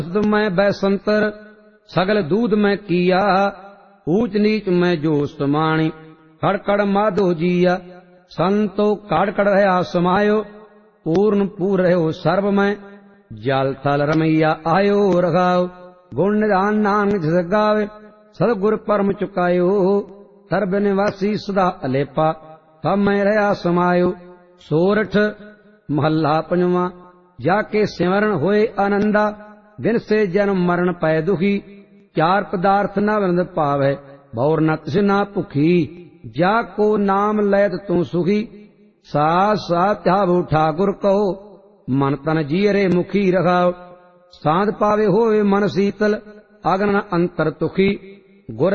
मैं बैसंतर सगल दूध मैं किया, ऊंच नीच मैं जो समाणी, कड़कड़ माधो जिया। संतो काड़कड़ रहा समायो, पूर्ण पूर रहो सर्व में, जल थल रमैया आयो रघाओ। गुण निधान नानक जिस गावे, सतगुर परम चुकायो। सर्ब निवासी सदा अलेपा, सब मैं रहा समायो। सोरठ महला पंजवा। जाके सिमरण होए आनंदा, दिन से जन्म मरण पै दुखी। चार पदार्थ न बिंद पावै, भौर न तिस न भुखी। जाको नाम लैत तू सुखी, साथ साथ ध्यावो ठाकुर कहो। मन तन जीरे मुखी रखाओ, सांत पावे होवे मन शीतल, अगन अंतर तुखी। गुर